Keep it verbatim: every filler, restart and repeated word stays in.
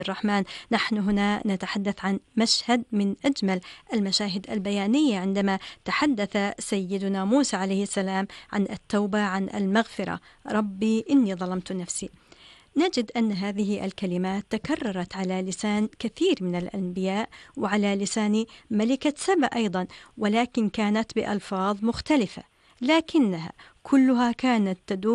الرحمن. نحن هنا نتحدث عن مشهد من أجمل المشاهد البيانية عندما تحدث سيدنا موسى عليه السلام عن التوبة، عن المغفرة. ربي إني ظلمت نفسي. نجد أن هذه الكلمات تكررت على لسان كثير من الأنبياء وعلى لسان ملكة سبأ أيضا، ولكن كانت بألفاظ مختلفة، لكنها كلها كانت تدور